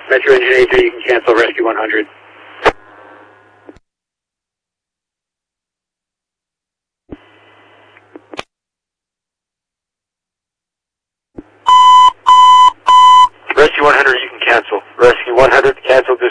Metro Engine 83, you can cancel Rescue 100. Rescue 100, you can cancel. Rescue 100, cancel.